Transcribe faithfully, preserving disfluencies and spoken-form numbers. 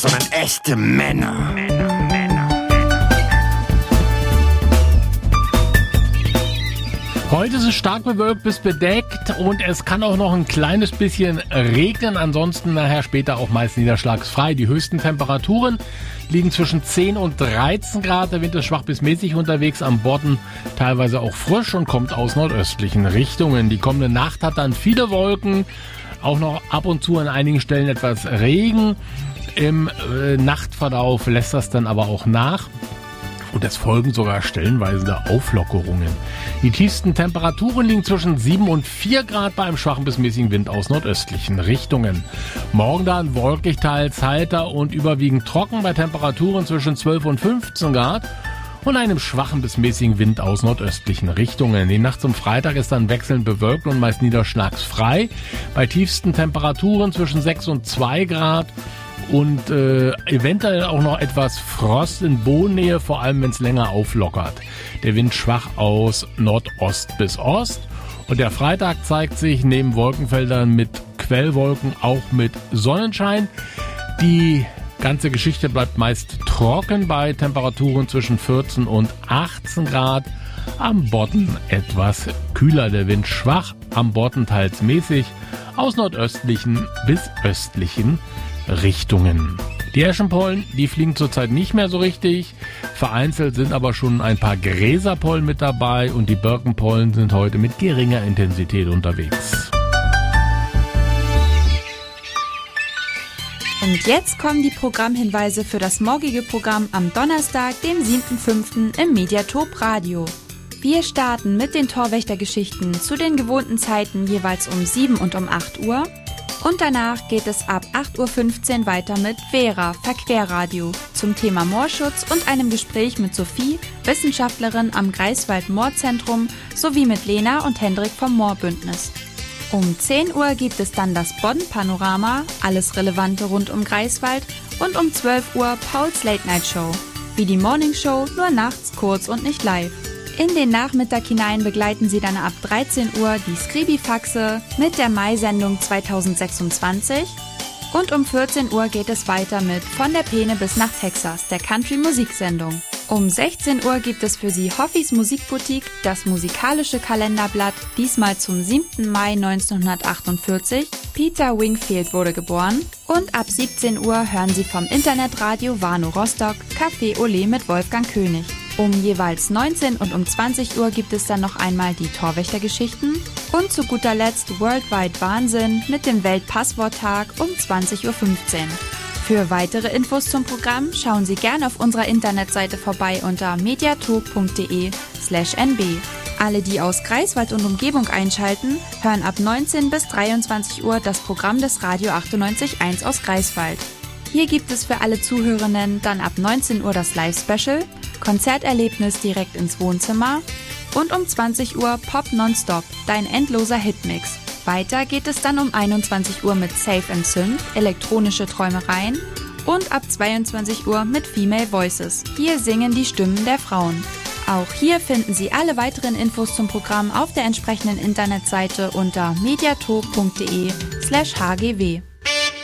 sondern echte Männer. Männer, Männer. Heute ist es stark bewölkt bis bedeckt und es kann auch noch ein kleines bisschen regnen. Ansonsten nachher später auch meist niederschlagsfrei. Die höchsten Temperaturen liegen zwischen zehn und dreizehn Grad. Der Wind ist schwach bis mäßig unterwegs, am Bodden teilweise auch frisch und kommt aus nordöstlichen Richtungen. Die kommende Nacht hat dann viele Wolken, auch noch ab und zu an einigen Stellen etwas Regen. Im äh, Nachtverlauf lässt das dann aber auch nach. Und es folgen sogar stellenweise Auflockerungen. Die tiefsten Temperaturen liegen zwischen sieben und vier Grad bei einem schwachen bis mäßigen Wind aus nordöstlichen Richtungen. Morgen dann wolkig, teils heiter und überwiegend trocken bei Temperaturen zwischen zwölf und fünfzehn Grad und einem schwachen bis mäßigen Wind aus nordöstlichen Richtungen. Die Nacht zum Freitag ist dann wechselnd bewölkt und meist niederschlagsfrei. Bei tiefsten Temperaturen zwischen sechs und zwei Grad. Und äh, eventuell auch noch etwas Frost in Bodennähe, vor allem wenn es länger auflockert. Der Wind schwach aus Nordost bis Ost. Und der Freitag zeigt sich neben Wolkenfeldern mit Quellwolken auch mit Sonnenschein. Die ganze Geschichte bleibt meist trocken bei Temperaturen zwischen vierzehn und achtzehn Grad. Am Bodden etwas kühler, der Wind schwach, am Bodden teils mäßig, aus nordöstlichen bis östlichen Richtungen. Die Eschenpollen, die fliegen zurzeit nicht mehr so richtig. Vereinzelt sind aber schon ein paar Gräserpollen mit dabei und die Birkenpollen sind heute mit geringer Intensität unterwegs. Und jetzt kommen die Programmhinweise für das morgige Programm am Donnerstag, dem siebten fünften im Mediatop Radio. Wir starten mit den Torwächtergeschichten zu den gewohnten Zeiten jeweils um sieben und um acht Uhr. Und danach geht es ab acht Uhr fünfzehn weiter mit Vera, Verquerradio, zum Thema Moorschutz und einem Gespräch mit Sophie, Wissenschaftlerin am Greifswald-Moorzentrum, sowie mit Lena und Hendrik vom Moorbündnis. Um zehn Uhr gibt es dann das Bodden-Panorama, alles Relevante rund um Greifswald, und um zwölf Uhr Pauls Late-Night-Show, wie die Morning-Show, nur nachts, kurz und nicht live. In den Nachmittag hinein begleiten Sie dann ab dreizehn Uhr die Skribifaxe mit der Mai-Sendung zweitausendsechsundzwanzig und um vierzehn Uhr geht es weiter mit Von der Peene bis nach Texas, der Country-Musiksendung. Um sechzehn Uhr gibt es für Sie Hoffis Musikboutique, das musikalische Kalenderblatt, diesmal zum siebten Mai neunzehnhundertachtundvierzig. Peter Wingfield wurde geboren. Und ab siebzehn Uhr hören Sie vom Internetradio Warnow Rostock Café Olé mit Wolfgang König. Um jeweils neunzehn und um zwanzig Uhr gibt es dann noch einmal die Torwächtergeschichten und zu guter Letzt Worldwide Wahnsinn mit dem Weltpassworttag um zwanzig Uhr fünfzehn. Für weitere Infos zum Programm schauen Sie gerne auf unserer Internetseite vorbei unter mediatok.de slash nb. Alle, die aus Greifswald und Umgebung einschalten, hören ab neunzehn bis dreiundzwanzig Uhr das Programm des Radio achtundneunzig Komma eins aus Greifswald. Hier gibt es für alle Zuhörenden dann ab neunzehn Uhr das Live-Special, Konzerterlebnis direkt ins Wohnzimmer und um zwanzig Uhr Pop Nonstop, dein endloser Hitmix. Weiter geht es dann um einundzwanzig Uhr mit Safe and Synth, elektronische Träumereien und ab zweiundzwanzig Uhr mit Female Voices. Hier singen die Stimmen der Frauen. Auch hier finden Sie alle weiteren Infos zum Programm auf der entsprechenden Internetseite unter mediatok.de slash hgw.